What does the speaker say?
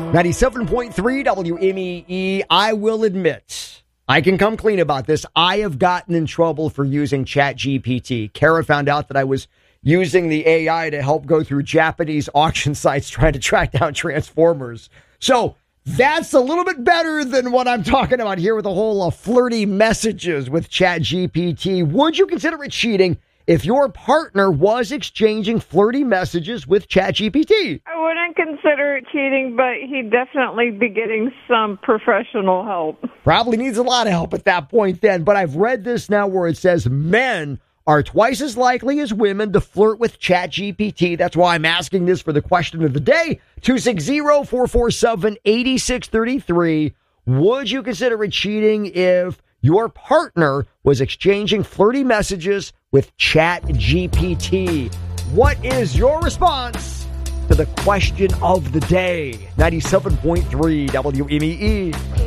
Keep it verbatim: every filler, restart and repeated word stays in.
ninety-seven point three W M E E. I will admit, I can come clean about this. I have gotten in trouble for using ChatGPT. Kara found out that I was using the A I to help go through Japanese auction sites trying to track down Transformers. So that's a little bit better than what I'm talking about here with the whole uh, flirty messages with ChatGPT. Would you consider it cheating if your partner was exchanging flirty messages with ChatGPT? I wouldn't consider it cheating, but he'd definitely be getting some professional help. Probably needs a lot of help at that point then. But I've read this now where it says men are twice as likely as women to flirt with ChatGPT. That's why I'm asking this for the question of the day. two six zero, four four seven, eight six three three. Would you consider it cheating if your partner was exchanging flirty messages with ChatGPT? What is your response to the question of the day? ninety-seven point three W M E E.